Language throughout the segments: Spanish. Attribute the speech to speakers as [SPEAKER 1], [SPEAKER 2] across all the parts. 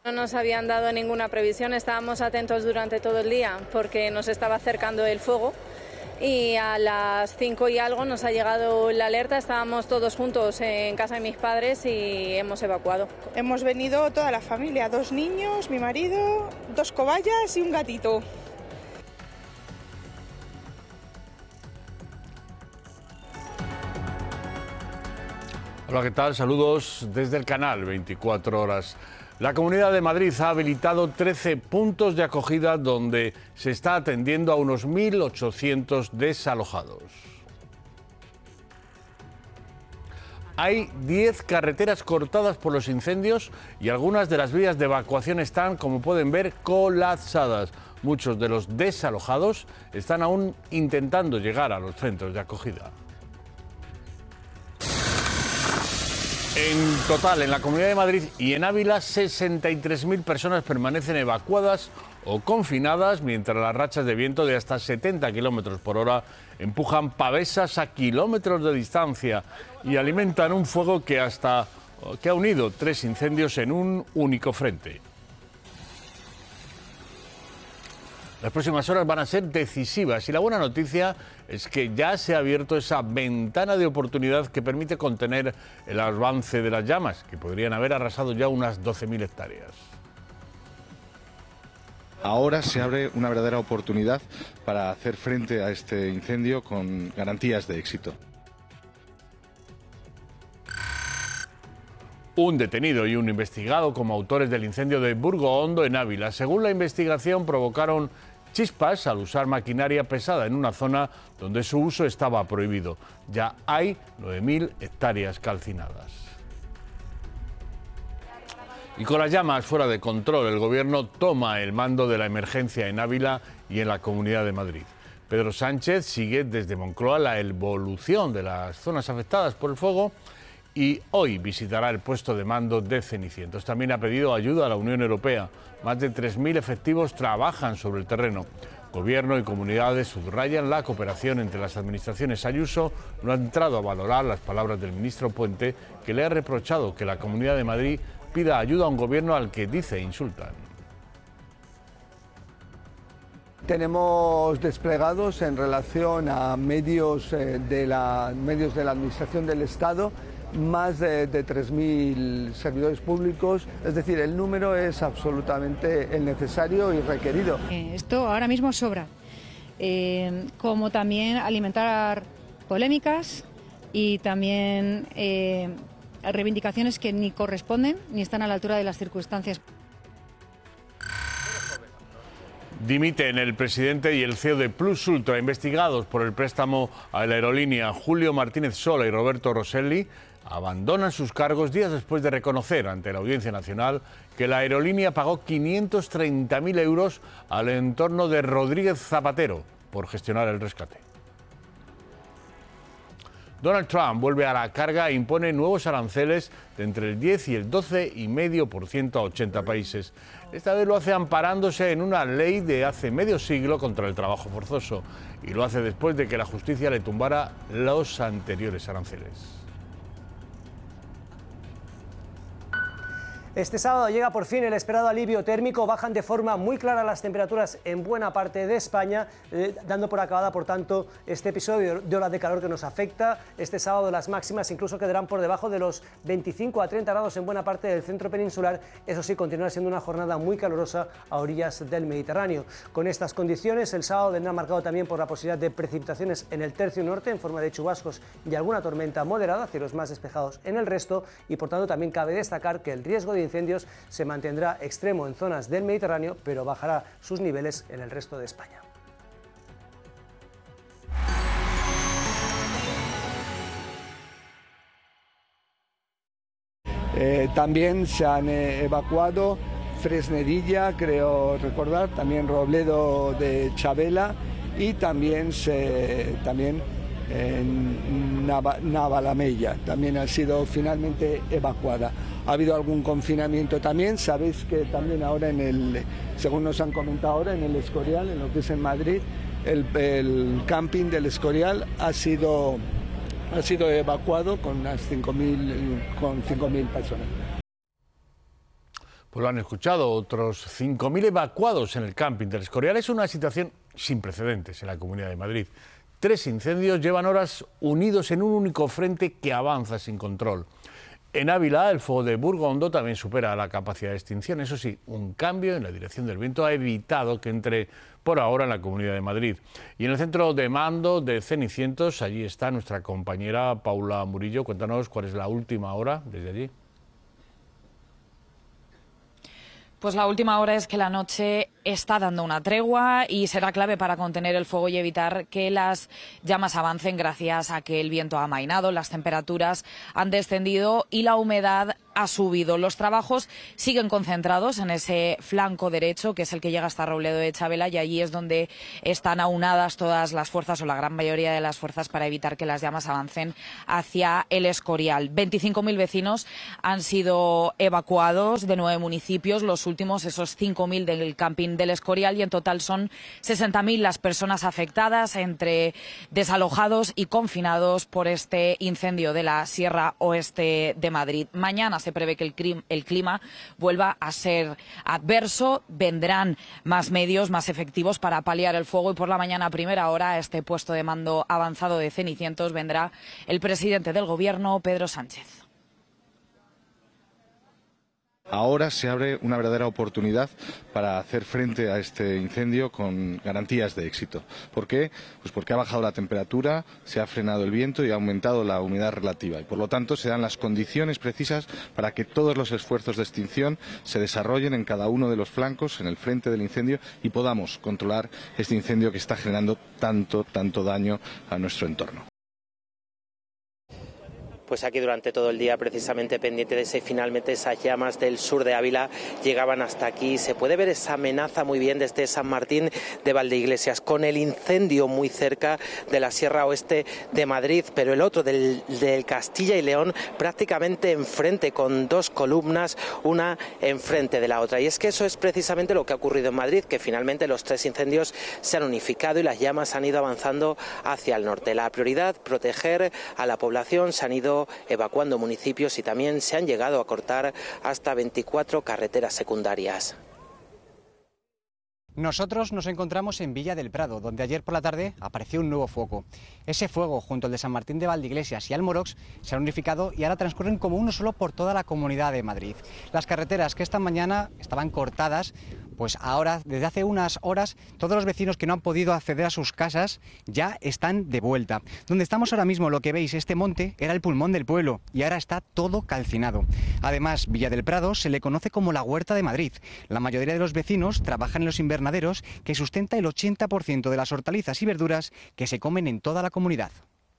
[SPEAKER 1] No nos habían dado ninguna previsión, estábamos atentos durante todo el día porque nos estaba acercando el fuego y a las 5 y algo nos ha llegado la alerta, estábamos todos juntos en casa de mis padres y hemos evacuado.
[SPEAKER 2] Hemos venido toda la familia, 2 niños, mi marido, 2 cobayas y un gatito.
[SPEAKER 3] Hola, ¿qué tal? Saludos desde el canal 24 horas. La Comunidad de Madrid ha habilitado 13 puntos de acogida donde se está atendiendo a unos 1.800 desalojados. Hay 10 carreteras cortadas por los incendios y algunas de las vías de evacuación están, como pueden ver, colapsadas. Muchos de los desalojados están aún intentando llegar a los centros de acogida. En total, en la Comunidad de Madrid y en Ávila, 63.000 personas permanecen evacuadas o confinadas, mientras las rachas de viento de hasta 70 kilómetros por hora empujan pavesas a kilómetros de distancia y alimentan un fuego que ha unido 3 incendios en un único frente. Las próximas horas van a ser decisivas y la buena noticia es que ya se ha abierto esa ventana de oportunidad que permite contener el avance de las llamas, que podrían haber arrasado ya unas 12.000 hectáreas.
[SPEAKER 4] Ahora se abre una verdadera oportunidad para hacer frente a este incendio con garantías de éxito.
[SPEAKER 3] Un detenido y un investigado como autores del incendio de Burgo Hondo en Ávila. Según la investigación, provocaron chispas al usar maquinaria pesada en una zona donde su uso estaba prohibido. Ya hay 9.000 hectáreas calcinadas. Y con las llamas fuera de control, el Gobierno toma el mando de la emergencia en Ávila y en la Comunidad de Madrid. Pedro Sánchez sigue desde Moncloa la evolución de las zonas afectadas por el fuego y hoy visitará el puesto de mando de Cenicientos. También ha pedido ayuda a la Unión Europea. Más de 3.000 efectivos trabajan sobre el terreno. Gobierno y comunidades subrayan la cooperación entre las administraciones. Ayuso no ha entrado a valorar las palabras del ministro Puente, que le ha reprochado que la Comunidad de Madrid pida ayuda a un gobierno al que dice insultan.
[SPEAKER 5] Tenemos desplegados en relación a medios de la Administración del Estado más de 3.000 servidores públicos, es decir, el número es absolutamente el necesario y requerido.
[SPEAKER 6] Esto ahora mismo sobra, como también alimentar polémicas y también reivindicaciones que ni corresponden ni están a la altura de las circunstancias.
[SPEAKER 3] Dimiten el presidente y el CEO de Plus Ultra, investigados por el préstamo a la aerolínea. Julio Martínez Sola y Roberto Rosselli abandonan sus cargos días después de reconocer ante la Audiencia Nacional que la aerolínea pagó 530.000 euros al entorno de Rodríguez Zapatero por gestionar el rescate. Donald Trump vuelve a la carga e impone nuevos aranceles de entre el 10 y el 12,5% a 80 países. Esta vez lo hace amparándose en una ley de hace medio siglo contra el trabajo forzoso y lo hace después de que la justicia le tumbara los anteriores aranceles.
[SPEAKER 7] Este sábado llega por fin el esperado alivio térmico, bajan de forma muy clara las temperaturas en buena parte de España, dando por acabada, por tanto, este episodio de olas de calor que nos afecta. Este sábado las máximas incluso quedarán por debajo de los 25 a 30 grados en buena parte del centro peninsular. Eso sí, continuará siendo una jornada muy calurosa a orillas del Mediterráneo. Con estas condiciones, el sábado vendrá marcado también por la posibilidad de precipitaciones en el tercio norte en forma de chubascos y alguna tormenta moderada, cielos más despejados en el resto, y por tanto también cabe destacar que el riesgo de incendios se mantendrá extremo en zonas del Mediterráneo, pero bajará sus niveles en el resto de España.
[SPEAKER 5] También se han evacuado Fresnedilla, creo recordar, también Robledo de Chabela y también Navalamella, también ha sido finalmente evacuada. Ha habido algún confinamiento también, sabéis que también ahora según nos han comentado ahora, en el Escorial, en lo que es en Madrid, el camping del Escorial ha sido evacuado con unas 5.000 personas.
[SPEAKER 3] Pues lo han escuchado, otros 5.000 evacuados en el camping del Escorial. Es una situación sin precedentes en la Comunidad de Madrid. 3 incendios llevan horas unidos en un único frente que avanza sin control. En Ávila, el fuego de Burgondo también supera la capacidad de extinción. Eso sí, un cambio en la dirección del viento ha evitado que entre por ahora en la Comunidad de Madrid. Y en el centro de mando de Cenicientos, allí está nuestra compañera Paula Murillo. Cuéntanos cuál es la última hora desde allí.
[SPEAKER 8] Pues la última hora es que la noche está dando una tregua y será clave para contener el fuego y evitar que las llamas avancen gracias a que el viento ha amainado, las temperaturas han descendido y la humedad ha subido. Los trabajos siguen concentrados en ese flanco derecho, que es el que llega hasta Robledo de Chavela, y allí es donde están aunadas todas las fuerzas o la gran mayoría de las fuerzas para evitar que las llamas avancen hacia el Escorial. 25.000 vecinos han sido evacuados de 9 municipios, los últimos esos 5.000 del camping del Escorial, y en total son 60.000 las personas afectadas, entre desalojados y confinados por este incendio de la Sierra Oeste de Madrid. Mañana se prevé que el clima vuelva a ser adverso, vendrán más medios, más efectivos para paliar el fuego, y por la mañana a primera hora a este puesto de mando avanzado de Cenicientos vendrá el presidente del Gobierno, Pedro Sánchez.
[SPEAKER 4] Ahora se abre una verdadera oportunidad para hacer frente a este incendio con garantías de éxito. ¿Por qué? Pues porque ha bajado la temperatura, se ha frenado el viento y ha aumentado la humedad relativa. Y por lo tanto se dan las condiciones precisas para que todos los esfuerzos de extinción se desarrollen en cada uno de los flancos, en el frente del incendio, y podamos controlar este incendio que está generando tanto daño a nuestro entorno.
[SPEAKER 9] Pues aquí durante todo el día, precisamente pendiente de si finalmente esas llamas del sur de Ávila llegaban hasta aquí. Se puede ver esa amenaza muy bien desde San Martín de Valdeiglesias, con el incendio muy cerca de la Sierra Oeste de Madrid, pero el otro del Castilla y León prácticamente enfrente, con 2 columnas, una enfrente de la otra. Y es que eso es precisamente lo que ha ocurrido en Madrid, que finalmente los 3 incendios se han unificado y las llamas han ido avanzando hacia el norte. La prioridad, proteger a la población. Se han ido evacuando municipios y también se han llegado a cortar hasta 24 carreteras secundarias.
[SPEAKER 10] Nosotros nos encontramos en Villa del Prado, donde ayer por la tarde apareció un nuevo foco. Ese fuego, junto al de San Martín de Valdeiglesias y Almorox, se han unificado y ahora transcurren como uno solo por toda la Comunidad de Madrid. Las carreteras que esta mañana estaban cortadas, pues ahora, desde hace unas horas, todos los vecinos que no han podido acceder a sus casas ya están de vuelta. Donde estamos ahora mismo, lo que veis, este monte era el pulmón del pueblo y ahora está todo calcinado. Además, Villa del Prado se le conoce como la Huerta de Madrid. La mayoría de los vecinos trabajan en los invernaderos que sustenta el 80% de las hortalizas y verduras que se comen en toda la comunidad.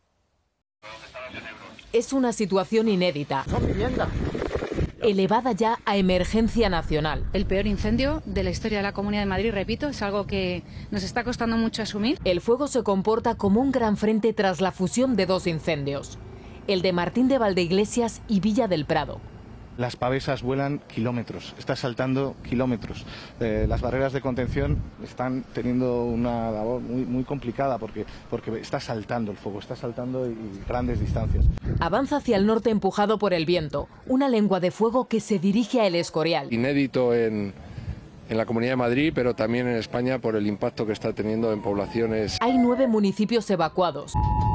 [SPEAKER 11] Es una situación inédita, elevada ya a emergencia nacional.
[SPEAKER 6] El peor incendio de la historia de la Comunidad de Madrid, repito, es algo que nos está costando mucho asumir.
[SPEAKER 11] El fuego se comporta como un gran frente tras la fusión de 2 incendios, el de Martín de Valdeiglesias y Villa del Prado.
[SPEAKER 4] Las pavesas vuelan kilómetros, está saltando kilómetros. Las barreras de contención están teniendo una labor muy complicada porque está saltando el fuego, está saltando y grandes distancias.
[SPEAKER 11] Avanza hacia el norte empujado por el viento, una lengua de fuego que se dirige a El Escorial.
[SPEAKER 12] Inédito en la Comunidad de Madrid, pero también en España por el impacto que está teniendo en poblaciones.
[SPEAKER 11] Hay 9 municipios evacuados.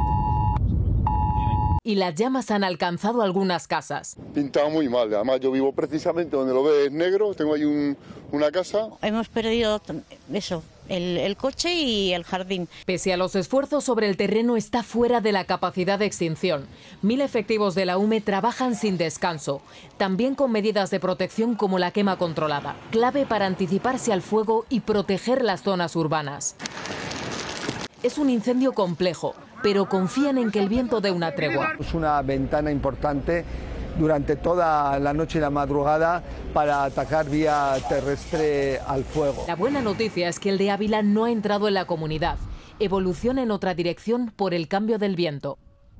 [SPEAKER 11] Y las llamas han alcanzado algunas casas.
[SPEAKER 13] Pintado muy mal, además yo vivo precisamente donde lo ves negro, tengo ahí una casa.
[SPEAKER 14] Hemos perdido eso, el coche y el jardín.
[SPEAKER 11] Pese a los esfuerzos sobre el terreno, está fuera de la capacidad de extinción. 1000 efectivos de la UME trabajan sin descanso, también con medidas de protección como la quema controlada, clave para anticiparse al fuego y proteger las zonas urbanas. Es un incendio complejo, pero confían en que el viento dé una tregua.
[SPEAKER 5] Es una ventana importante durante toda la noche y la madrugada para atacar vía terrestre al fuego.
[SPEAKER 11] La buena noticia es que el de Ávila no ha entrado en la comunidad. Evoluciona en otra dirección por el cambio del viento.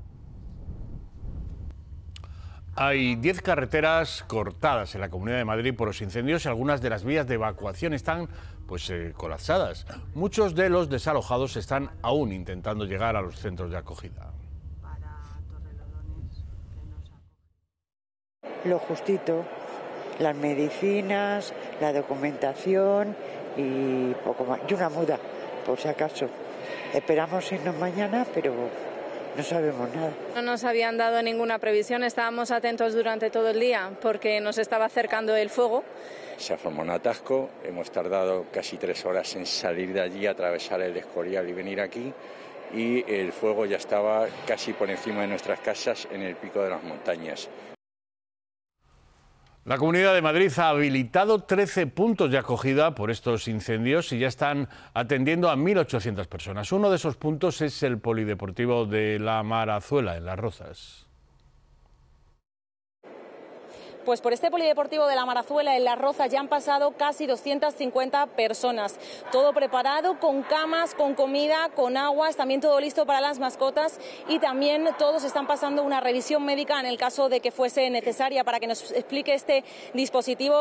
[SPEAKER 3] Hay 10 carreteras cortadas en la Comunidad de Madrid por los incendios y algunas de las vías de evacuación están colapsadas. Muchos de los desalojados están aún intentando llegar a los centros de acogida.
[SPEAKER 15] Lo justito, las medicinas, la documentación y poco más. Y una muda, por si acaso. Esperamos irnos mañana, pero no sabemos nada.
[SPEAKER 1] No nos habían dado ninguna previsión, estábamos atentos durante todo el día porque nos estaba acercando el fuego.
[SPEAKER 16] Se ha formado un atasco, hemos tardado casi 3 horas en salir de allí, atravesar el Escorial y venir aquí, y el fuego ya estaba casi por encima de nuestras casas en el pico de las montañas.
[SPEAKER 3] La Comunidad de Madrid ha habilitado 13 puntos de acogida por estos incendios y ya están atendiendo a 1.800 personas. Uno de esos puntos es el polideportivo de La Marazuela, en Las Rozas.
[SPEAKER 17] Pues por este polideportivo de La Marazuela, en Las Rozas, ya han pasado casi 250 personas. Todo preparado, con camas, con comida, con aguas, también todo listo para las mascotas, y también todos están pasando una revisión médica en el caso de que fuese necesaria, para que nos explique este dispositivo